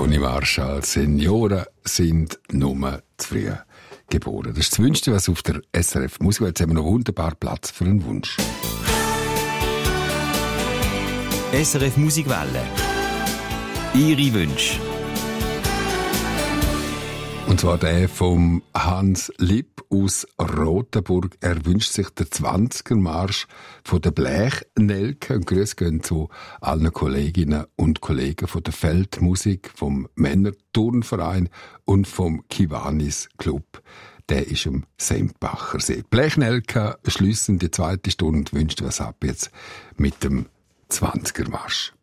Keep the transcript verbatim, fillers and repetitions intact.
Toni Marschall. Senioren sind nur zu früh geboren. Das ist das Wünschste, was auf der S R F Musik. Jetzt haben wir noch wunderbar Platz für einen Wunsch. S R F Musikwelle. Ihre Wünsche. Und zwar der vom Hans Lipp aus Rotenburg. Er wünscht sich den zwanziger Marsch von der Blechnelke. Und Grüße gehen zu allen Kolleginnen und Kollegen von der Feldmusik, vom Männerturnverein und vom Kiwanis Club. Der ist am Sempbacher See. Blechnelke schliessen die zweite Stunde und wünscht was ab jetzt mit dem zwanziger Marsch.